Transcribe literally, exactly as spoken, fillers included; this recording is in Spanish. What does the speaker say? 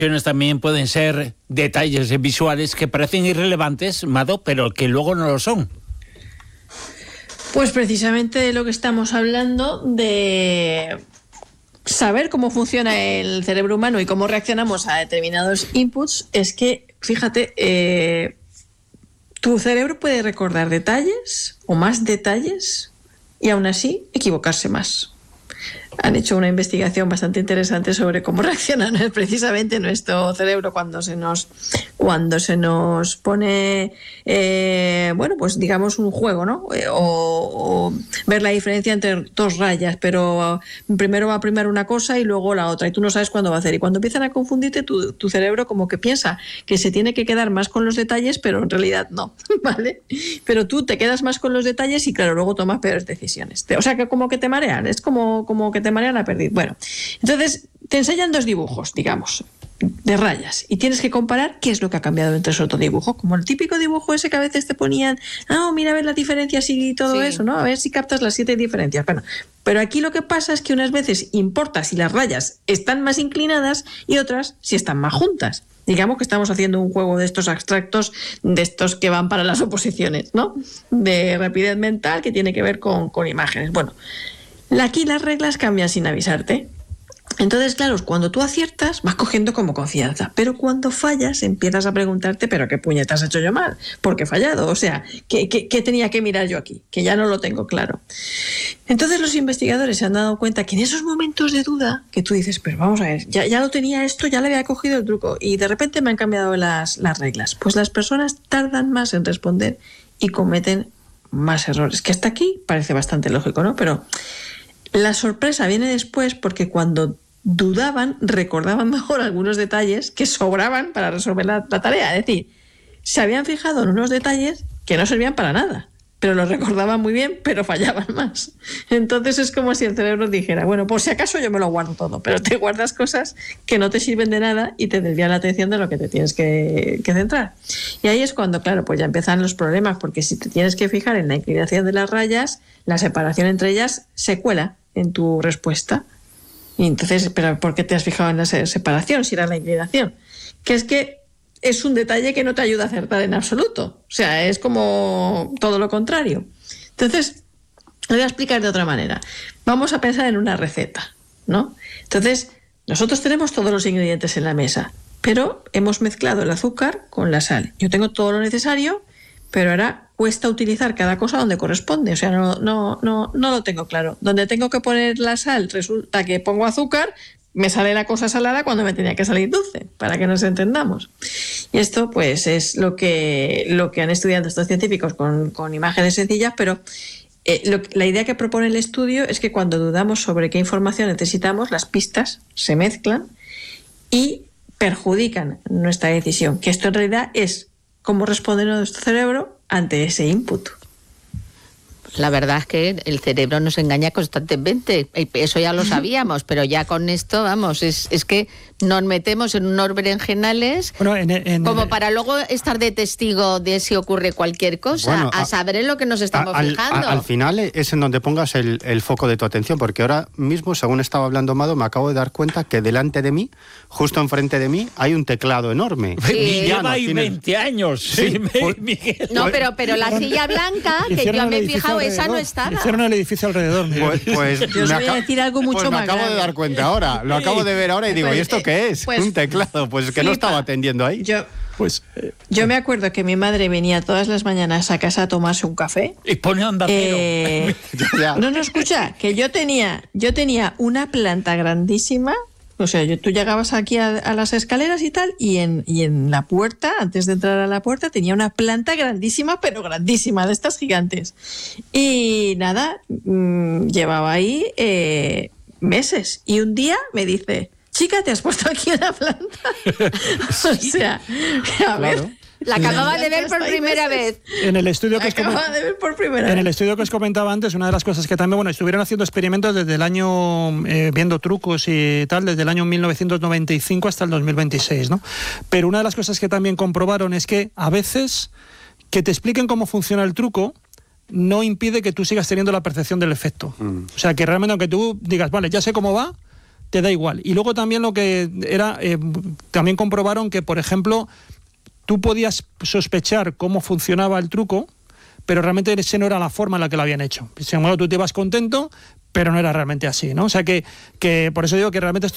También pueden ser detalles visuales que parecen irrelevantes, Mado, pero que luego no lo son. Pues precisamente de lo que estamos hablando, de saber cómo funciona el cerebro humano y cómo reaccionamos a determinados inputs, es que, fíjate, eh, tu cerebro puede recordar detalles o más detalles y aún así equivocarse más. Han hecho una investigación bastante interesante sobre cómo reacciona precisamente nuestro cerebro cuando se nos cuando se nos pone eh, bueno, pues digamos un juego, ¿no? Eh, o, o ver la diferencia entre dos rayas, pero primero va a primar una cosa y luego la otra, y tú no sabes cuándo va a hacer. Y cuando empiezan a confundirte, tu, tu cerebro como que piensa que se tiene que quedar más con los detalles, pero en realidad no, ¿vale? Pero tú te quedas más con los detalles y claro, luego tomas peores decisiones. O sea, que como que te marean, es como, como que te marean a perder. Bueno, entonces te enseñan dos dibujos, digamos, de rayas, y tienes que comparar qué es lo que ha cambiado entre esos otro dibujo, como el típico dibujo ese que a veces te ponían, ah, oh, mira a ver las diferencias y todo sí. Eso, ¿no? A ver si captas las siete diferencias. Bueno, pero aquí lo que pasa es que unas veces importa si las rayas están más inclinadas y otras si están más juntas. Digamos que estamos haciendo un juego de estos abstractos, de estos que van para las oposiciones, ¿no? De rapidez mental que tiene que ver con, con imágenes. Bueno, aquí las reglas cambian sin avisarte. Entonces, claro, cuando tú aciertas vas cogiendo como confianza, pero cuando fallas empiezas a preguntarte, ¿pero qué puñetas he hecho yo mal? ¿Por qué he fallado? O sea, ¿qué, qué, qué tenía que mirar yo aquí? Que ya no lo tengo claro. Entonces los investigadores se han dado cuenta que en esos momentos de duda, que tú dices, pero vamos a ver, ya, ya lo tenía esto, ya le había cogido el truco y de repente me han cambiado las, las reglas, pues las personas tardan más en responder y cometen más errores, que hasta aquí parece bastante lógico, ¿no? Pero la sorpresa viene después porque cuando dudaban, recordaban mejor algunos detalles que sobraban para resolver la, la tarea. Es decir, se habían fijado en unos detalles que no servían para nada, pero los recordaban muy bien, pero fallaban más. Entonces es como si el cerebro dijera, bueno, por si acaso yo me lo guardo todo, pero te guardas cosas que no te sirven de nada y te desvían la atención de lo que te tienes que, que centrar. Y ahí es cuando, claro, pues ya empiezan los problemas, porque si te tienes que fijar en la inclinación de las rayas, la separación entre ellas se cuela en tu respuesta. Y entonces, ¿pero por qué te has fijado en la separación si era la inclinación? Que es que es un detalle que no te ayuda a acertar en absoluto. O sea, es como todo lo contrario. Entonces, lo voy a explicar de otra manera. Vamos a pensar en una receta, ¿no? Entonces, nosotros tenemos todos los ingredientes en la mesa, pero hemos mezclado el azúcar con la sal. Yo tengo todo lo necesario, pero ahora cuesta utilizar cada cosa donde corresponde. O sea, no, no, no, no lo tengo claro. Donde tengo que poner la sal, resulta que pongo azúcar, me sale la cosa salada cuando me tenía que salir dulce, para que nos entendamos. Y esto, pues, es lo que, lo que han estudiado estos científicos con, con imágenes sencillas, pero eh, lo, la idea que propone el estudio es que cuando dudamos sobre qué información necesitamos, las pistas se mezclan y perjudican nuestra decisión, que esto en realidad es cómo responde nuestro cerebro ante ese input. La verdad es que el cerebro nos engaña constantemente, eso ya lo sabíamos, pero ya con esto, vamos, es, es que nos metemos en unos berenjenales bueno, en, en, como en, para luego estar de testigo de si ocurre cualquier cosa, bueno, a, a saber en lo que nos estamos a, fijando. A, al final es en donde pongas el, el foco de tu atención, porque ahora mismo, según estaba hablando Mado, me acabo de dar cuenta que delante de mí, justo enfrente de mí, hay un teclado enorme. Sí. Lleva ahí veinte años. Sí, por, Miguel. No, pero, pero la silla blanca, que yo me he fijado, esa no estaba. Hicieron el edificio alrededor. Pues, pues yo os voy a decir algo mucho pues más me acabo grave. de dar cuenta ahora, lo acabo de ver ahora y digo, pues, ¿y esto qué es? Pues, un teclado, pues que flipa. No estaba atendiendo ahí. Yo, pues, eh, yo me acuerdo que mi madre venía todas las mañanas a casa a tomarse un café. Y pone andadero. Eh, no, no, escucha, que yo tenía, yo tenía una planta grandísima. O sea, yo, tú llegabas aquí a, a las escaleras y tal, y en, y en la puerta, antes de entrar a la puerta, tenía una planta grandísima, pero grandísima, de estas gigantes. Y nada, mmm, llevaba ahí eh, meses. Y un día me dice, chica, ¿te has puesto aquí una planta? O sea, a ver... Claro. La acababa de ver por primera vez. En el estudio que os acababa de ver por primera vez. En el estudio que os comentaba antes, una de las cosas que también, bueno, estuvieron haciendo experimentos desde el año, eh, viendo trucos y tal, desde el año mil novecientos noventa y cinco hasta el dos mil veintiséis, ¿no? Pero una de las cosas que también comprobaron es que a veces que te expliquen cómo funciona el truco no impide que tú sigas teniendo la percepción del efecto. Mm. O sea, que realmente aunque tú digas, vale, ya sé cómo va, te da igual. Y luego también lo que era, eh, también comprobaron que, por ejemplo, tú podías sospechar cómo funcionaba el truco, pero realmente esa no era la forma en la que lo habían hecho. Sin embargo, tú te ibas contento, pero no era realmente así, ¿no? O sea que, que por eso digo que realmente esto